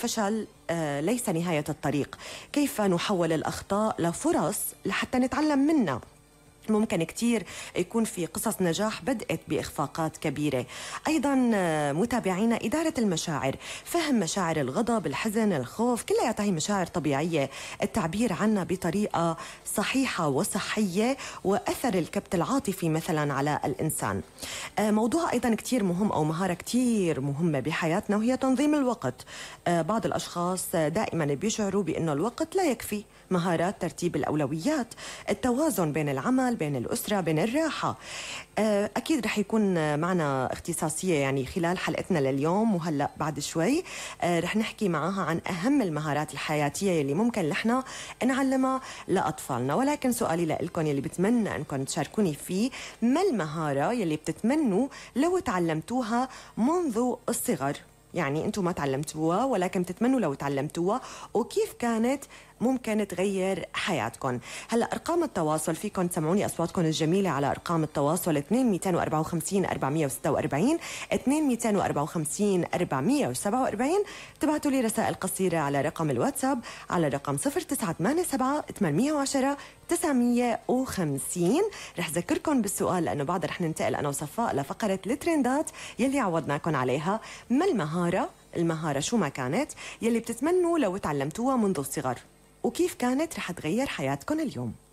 الفشل ليس نهاية الطريق. كيف نحول الأخطاء لفرص لحتى نتعلم منها. ممكن كتير يكون في قصص نجاح بدأت بإخفاقات كبيرة. أيضا متابعينا، إدارة المشاعر، فهم مشاعر الغضب، الحزن، الخوف، كلها هي مشاعر طبيعية، التعبير عنها بطريقة صحيحة وصحية، وأثر الكبت العاطفي مثلا على الإنسان. موضوع أيضا كتير مهم أو مهارة كتير مهمة بحياتنا، وهي تنظيم الوقت. بعض الأشخاص دائما بيشعروا بأنه الوقت لا يكفي. مهارات ترتيب الأولويات، التوازن بين العمل، بين الأسرة، بين الراحة. أكيد رح يكون معنا اختصاصية يعني خلال حلقتنا لليوم، وهلأ بعد شوي رح نحكي معها عن أهم المهارات الحياتية يلي ممكن نحن نعلمها لأطفالنا. ولكن سؤالي لكم يلي بتمنى أنكم تشاركوني فيه، ما المهارة يلي بتتمنوا لو تعلمتوها منذ الصغر؟ يعني أنتم ما تعلمتوها ولكن بتتمنوا لو تعلمتوها، وكيف كانت ممكن تغير حياتكم. هلا ارقام التواصل، فيكم تسمعوني اصواتكم الجميله على ارقام التواصل 2 254 446 2 254 447. تبعتوا لي رسائل قصيره على رقم الواتساب على رقم 0987 810 950. رح ذكركم بالسؤال لانه بعد رح ننتقل انا وصفاء لفقره الترندات يلي عودناكم عليها. ما المهارة شو ما كانت يلي بتتمنوا لو تعلمتوها منذ الصغر، وكيف كانت رح تغير حياتكم اليوم؟